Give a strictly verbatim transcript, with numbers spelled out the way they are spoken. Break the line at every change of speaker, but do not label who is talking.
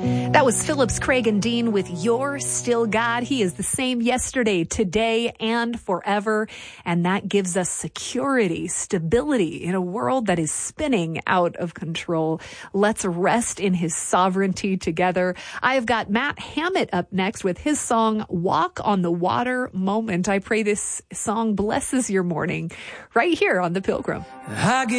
That was Phillips, Craig, and Dean with You're Still God. He is the same yesterday, today, and forever. And that gives us security, stability in a world that is spinning out of control. Let's rest in his sovereignty together. I have got Matt Hammett up next with his song, Walk on the Water Moment. I pray this song blesses your morning right here on The Pilgrim.
I